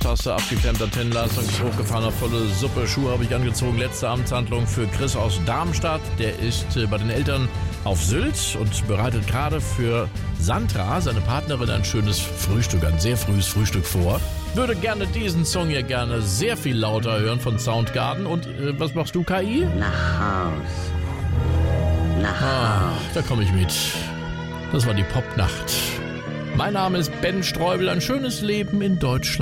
Maustaste, abgeklemmter Tennenleistung, hochgefahrener volle Suppe, Schuhe habe ich angezogen. Letzte Amtshandlung für Chris aus Darmstadt. Der ist bei den Eltern auf Sylt und bereitet gerade für Sandra, seine Partnerin, ein schönes Frühstück, ein sehr frühes Frühstück vor. Würde gerne diesen Song hier gerne sehr viel lauter hören von Soundgarden. Und was machst du, KI? Nach Haus. Nach Haus. Da komme ich mit. Das war die Popnacht. Mein Name ist Ben Streubel. Ein schönes Leben in Deutschland.